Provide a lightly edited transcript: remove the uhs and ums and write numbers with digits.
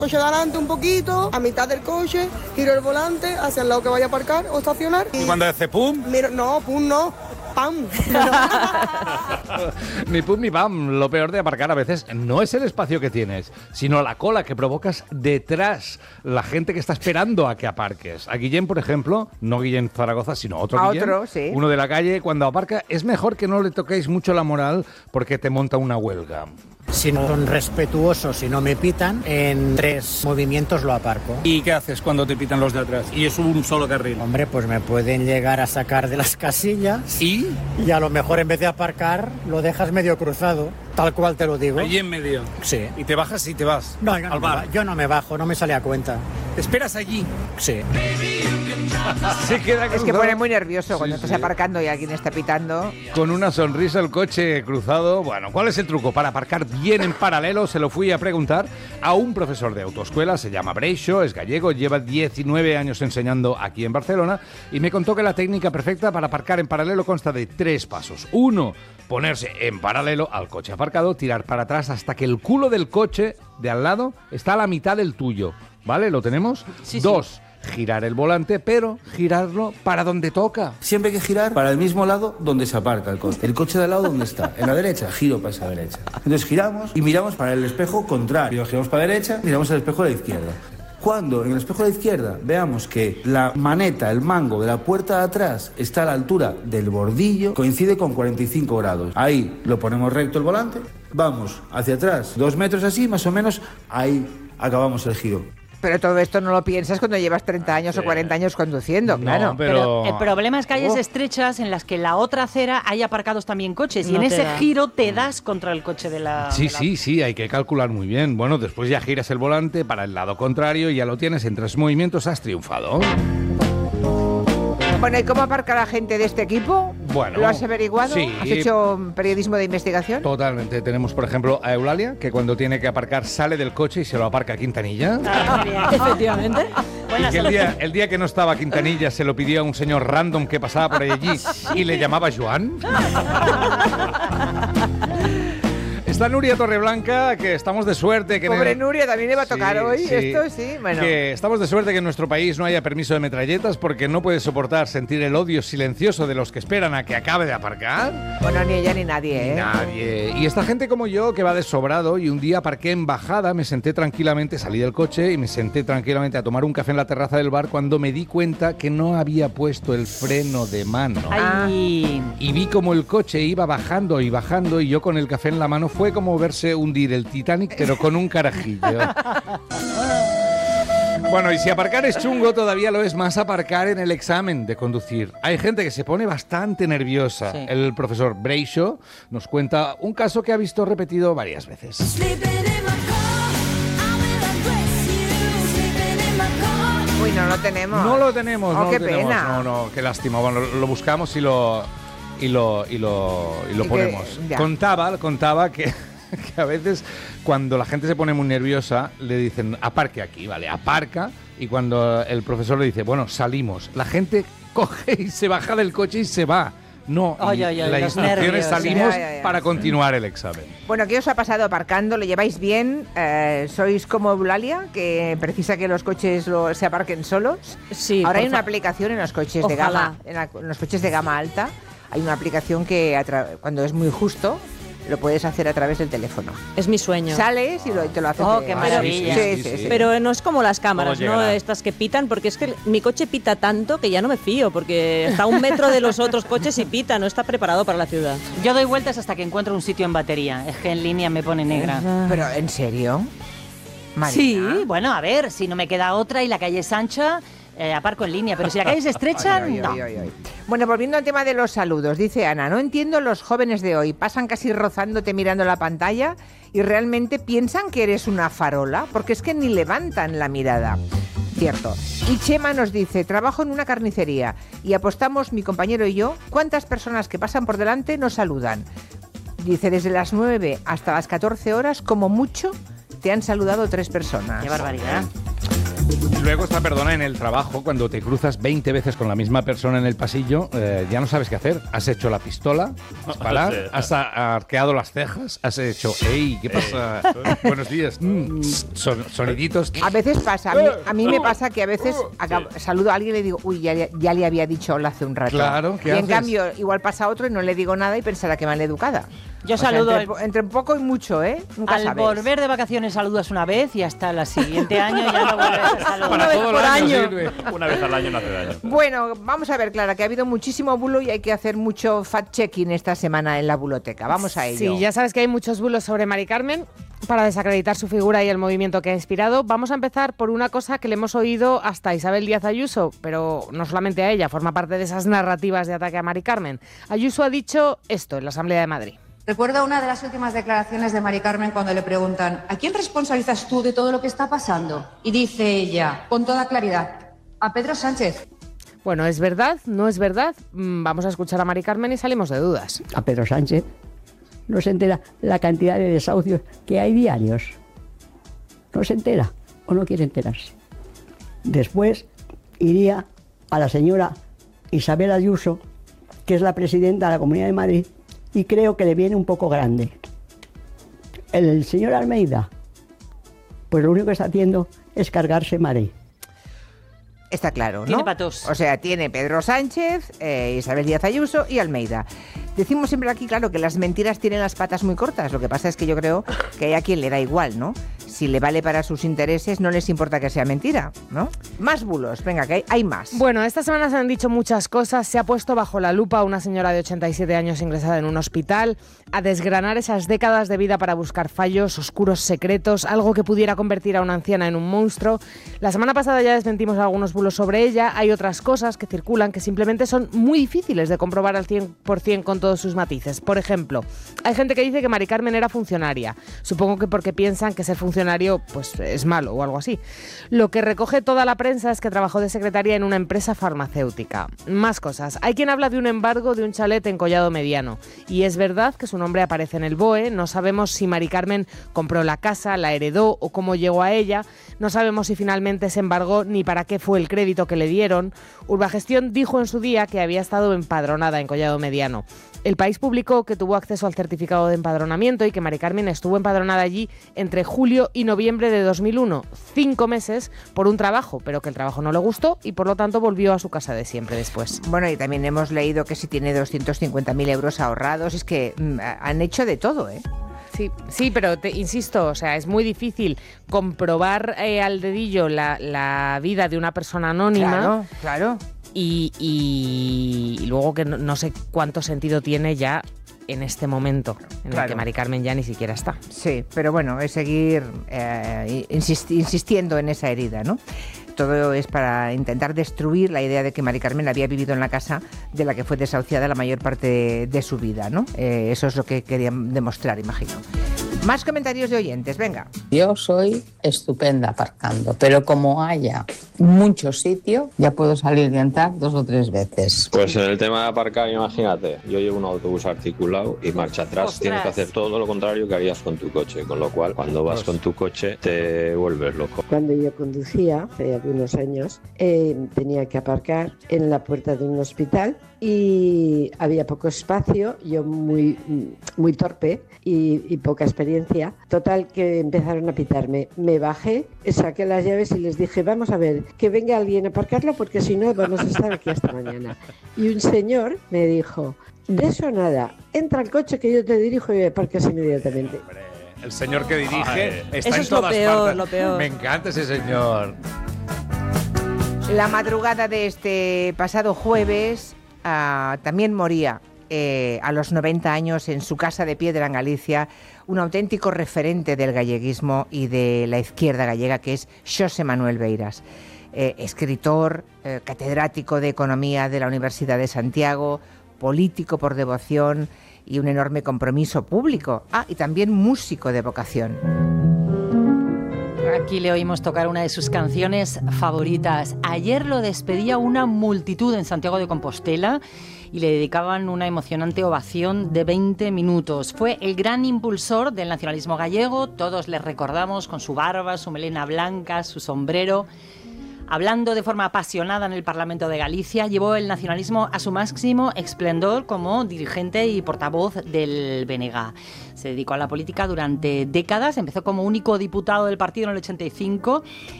Coche de adelante un poquito, a mitad del coche, giro el volante hacia el lado que vaya a aparcar o estacionar. ¿Y cuando hace pum? Miro, no, pum no, pam. Ni pum ni pam. Lo peor de aparcar a veces no es el espacio que tienes, sino la cola que provocas detrás, la gente que está esperando a que aparques. A Guillén, por ejemplo, no Guillén Zaragoza, sino otro Guillén, sí. Uno de la calle, cuando aparca, es mejor que no le toquéis mucho la moral porque te monta una huelga. Si no son respetuosos y no me pitan, en 3 movimientos lo aparco. ¿Y qué haces cuando te pitan los de atrás? Y es un solo carril. Hombre, pues me pueden llegar a sacar de las casillas ¿Y? a lo mejor en vez de aparcar lo dejas medio cruzado, tal cual te lo digo. Allí en medio. Sí. Y te bajas y te vas. No, yo no, al bar. yo no me bajo, no me sale a cuenta. ¿Te esperas allí? Sí. Se queda Es que cruzado. pone muy nervioso cuando Sí, estás sí. aparcando y alguien está pitando. Con una sonrisa el coche cruzado. Bueno, ¿cuál es el truco para aparcar bien en paralelo? Se lo fui a preguntar a un profesor de autoescuela, se llama Breixo, es gallego, lleva 19 años enseñando aquí en Barcelona y me contó que la técnica perfecta para aparcar en paralelo consta de 3 pasos. 1, ponerse en paralelo al coche aparcado, tirar para atrás hasta que el culo del coche de al lado está a la mitad del tuyo. ¿Vale? ¿Lo tenemos? Sí, 2, girar el volante, pero girarlo para donde toca. Siempre hay que girar para el mismo lado donde se aparca el coche. El coche de al lado, ¿dónde está? En la derecha, giro para esa derecha. Entonces giramos y miramos para el espejo contrario. Giramos para la derecha, miramos al espejo de la izquierda. Cuando en el espejo de la izquierda veamos que la maneta, el mango de la puerta de atrás está a la altura del bordillo, coincide con 45 grados. Ahí lo ponemos recto el volante, vamos hacia atrás 2 metros así, más o menos, ahí acabamos el giro. Pero todo esto no lo piensas cuando llevas 30 años o 40 años conduciendo, claro. No, pero... El problema es calles estrechas en las que la otra acera hay aparcados también coches y No en te ese da. giro te das contra el coche de la... Sí, de la- sí, hay que calcular muy bien. Bueno, después ya giras el volante para el lado contrario y ya lo tienes en 3 movimientos, has triunfado. Bueno, ¿y cómo aparca la gente de este equipo? Bueno, ¿Lo has averiguado? sí. ¿Has hecho periodismo de investigación? Totalmente. Tenemos, por ejemplo, a Eulalia, que cuando tiene que aparcar sale del coche y se lo aparca a Quintanilla. Ah, muy bien. Efectivamente. Y Buena que solución. el día que no estaba Quintanilla se lo pidió a un señor random que pasaba por allí y le llamaba Joan. Está Nuria Torreblanca, que estamos de suerte. Que Pobre Nuria, también le va a tocar Sí, hoy. sí. Esto sí, bueno. Que estamos de suerte que en nuestro país no haya permiso de metralletas porque no puede soportar sentir el odio silencioso de los que esperan a que acabe de aparcar. Bueno, ni ella ni nadie, ¿eh? Nadie. Y esta gente como yo que va de sobrado y un día aparqué en bajada, me senté tranquilamente, salí del coche y me senté tranquilamente a tomar un café en la terraza del bar cuando me di cuenta que no había puesto el freno de mano. Ay, Y vi como el coche iba bajando y bajando y yo con el café en la mano fue como verse hundir el Titanic pero con un carajillo. Bueno, y si aparcar es chungo, todavía lo es más aparcar en el examen de conducir. Hay gente que se pone bastante nerviosa. Sí. El profesor Breixo nos cuenta un caso que ha visto repetido varias veces. Uy, no lo tenemos. No lo tenemos, Oh, no lo qué tenemos. pena. No, qué lástima. Bueno, lo buscamos y lo Y ponemos. que- ya. Contaba que a veces cuando la gente se pone muy nerviosa le dicen aparque aquí, ¿vale? Aparca, y cuando el profesor le dice, bueno, salimos, la gente coge y se baja del coche y se va. No, Ay, y ay, ay, la los instrucción es nervios. salimos Ya. para continuar el examen. Bueno, ¿qué os ha pasado aparcando? ¿Lo lleváis bien? ¿Sois como Eulalia, que precisa que los coches se aparquen solos? Sí, Ahora hay por una fa- aplicación en los coches de Ojalá. gama, en los coches de gama alta. Hay una aplicación que cuando es muy justo lo puedes hacer a través del teléfono. Es mi sueño. Sales y te lo haces. Oh, qué maravilla. Sí. Pero no es como las cámaras, Todo ¿no? llegará. Estas que pitan, porque es que mi coche pita tanto que ya no me fío, porque está a 1 metro de los otros coches y pita, no está preparado para la ciudad. yo doy vueltas hasta que encuentro un sitio en batería. Es que en línea me pone negra. Pero, ¿en serio? Marina? Sí, bueno, a ver, si no me queda otra y la calle es ancha, aparco en línea. Pero si la calle es estrecha, Ay, no. ay, ay, ay. Bueno, volviendo al tema de los saludos, dice Ana, no entiendo los jóvenes de hoy, pasan casi rozándote mirando la pantalla y realmente piensan que eres una farola, porque es que ni levantan la mirada. Cierto. Y Chema nos dice, trabajo en una carnicería y apostamos mi compañero y yo cuántas personas que pasan por delante nos saludan. Dice, desde las 9 hasta las 14 horas, como mucho, te han saludado 3 personas. Qué barbaridad. Luego está, perdona, en el trabajo, cuando te cruzas 20 veces con la misma persona en el pasillo, ya no sabes qué hacer. Has hecho la pistola, disparar, has arqueado las cejas, has hecho, ¡ey! ¿Qué pasa? Buenos días. Soniditos. A veces pasa, a mí me pasa que a veces saludo a alguien y le digo, uy, ya le había dicho hola hace un rato. Claro, ¿qué y en haces? cambio, igual pasa otro y no le digo nada y pensará que mal educada. Yo O sea, saludo entre poco y mucho, ¿eh? Nunca al sabes. volver de vacaciones saludas una vez y hasta el siguiente año ya no vuelves a saludar. Para todo el año sirve. Una vez al año no hace daño. Bueno, vamos a ver, Clara, que ha habido muchísimo bulo y hay que hacer mucho fact-checking esta semana en la buloteca. Vamos a ello. Sí, ya sabes que hay muchos bulos sobre Mari Carmen para desacreditar su figura y el movimiento que ha inspirado. Vamos a empezar por una cosa que le hemos oído hasta a Isabel Díaz Ayuso, pero no solamente a ella, forma parte de esas narrativas de ataque a Mari Carmen. Ayuso ha dicho esto en la Asamblea de Madrid. Recuerdo una de las últimas declaraciones de Mari Carmen cuando le preguntan ¿a quién responsabilizas tú de todo lo que está pasando? Y dice ella, con toda claridad, a Pedro Sánchez. Bueno, ¿es verdad? ¿No es verdad? Vamos a escuchar a Mari Carmen y salimos de dudas. A Pedro Sánchez no se entera la cantidad de desahucios que hay diarios. No se entera o no quiere enterarse. Después iría a la señora Isabel Ayuso, que es la presidenta de la Comunidad de Madrid, y creo que le viene un poco grande. El señor Almeida, pues lo único que está haciendo es cargarse Madrid. Está claro, ¿no? Tiene patos. O sea, tiene Pedro Sánchez, Isabel Díaz Ayuso y Almeida. Decimos siempre aquí, claro, que las mentiras tienen las patas muy cortas. Lo que pasa es que yo creo que hay a quien le da igual, ¿no? Si le vale para sus intereses, no les importa que sea mentira, ¿no? Más bulos, venga, que hay más. Bueno, esta semana se han dicho muchas cosas. Se ha puesto bajo la lupa una señora de 87 años ingresada en un hospital a desgranar esas décadas de vida para buscar fallos, oscuros secretos, algo que pudiera convertir a una anciana en un monstruo. La semana pasada ya desmentimos algunos bulos sobre ella. Hay otras cosas que circulan que simplemente son muy difíciles de comprobar al 100% con todos sus matices. Por ejemplo, hay gente que dice que Mari Carmen era funcionaria. Supongo que porque piensan que ser funcionario pues es malo o algo así. Lo que recoge toda la prensa es que trabajó de secretaria en una empresa farmacéutica. Más cosas. Hay quien habla de un embargo de un chalet en Collado Mediano. Y es verdad que su nombre aparece en el BOE. No sabemos si Mari Carmen compró la casa, la heredó o cómo llegó a ella. No sabemos si finalmente se embargó ni para qué fue el crédito que le dieron. Urbagestión dijo en su día que había estado empadronada en Collado Mediano. El País publicó que tuvo acceso al certificado de empadronamiento y que Mari Carmen estuvo empadronada allí entre julio y noviembre de 2001, 5 meses por un trabajo, pero que el trabajo no le gustó y por lo tanto volvió a su casa de siempre después. Bueno, y también hemos leído que si tiene 250.000 euros ahorrados, es que han hecho de todo, ¿eh? Sí, pero te insisto, o sea, es muy difícil comprobar al dedillo la vida de una persona anónima. Claro. Y luego que no sé cuánto sentido tiene ya en este momento en el que Mari Carmen ya ni siquiera está. Sí, pero bueno, es seguir insistiendo en esa herida, ¿no? Todo es para intentar destruir la idea de que Mari Carmen había vivido en la casa de la que fue desahuciada la mayor parte de su vida, ¿no? Eso es lo que querían demostrar, imagino. Más comentarios de oyentes, venga. Yo soy estupenda aparcando, pero como haya mucho sitio, ya puedo salir y entrar 2 o 3 veces. Pues en el tema de aparcar, imagínate, yo llevo un autobús articulado y marcha atrás. ¡Ostras! Tienes que hacer todo lo contrario que harías con tu coche, con lo cual cuando vas con tu coche te vuelves loco. Cuando yo conducía, hace algunos años, tenía que aparcar en la puerta de un hospital y había poco espacio, yo muy torpe y poca experiencia. Total, que empezaron a pitarme. Me bajé, saqué las llaves y les dije, vamos a ver, que venga alguien a aparcarlo porque si no vamos a estar aquí hasta mañana. Y un señor me dijo, de eso nada, entra al coche que yo te dirijo y aparcas inmediatamente. El señor que dirige está eso en es todas partes. lo peor. Me encanta ese señor. La madrugada de este pasado jueves también moría a los 90 años en su casa de piedra en Galicia un auténtico referente del galleguismo y de la izquierda gallega, que es Xosé Manuel Beiras. Escritor, catedrático de Economía de la Universidad de Santiago, político por devoción y un enorme compromiso público. Y también músico de vocación. Aquí le oímos tocar una de sus canciones favoritas. Ayer lo despedía una multitud en Santiago de Compostela y le dedicaban una emocionante ovación de 20 minutos. Fue el gran impulsor del nacionalismo gallego. Todos le recordamos con su barba, su melena blanca, su sombrero. Hablando de forma apasionada en el Parlamento de Galicia, llevó el nacionalismo a su máximo esplendor como dirigente y portavoz del BNG. Se dedicó a la política durante décadas, empezó como único diputado del partido en el 85